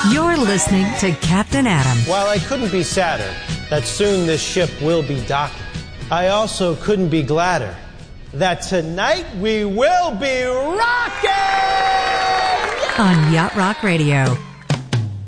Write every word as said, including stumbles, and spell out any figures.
You're listening to Captain Adam. While I couldn't be sadder that soon this ship will be docking, I also couldn't be gladder that tonight we will be rocking! On Yacht Rock Radio.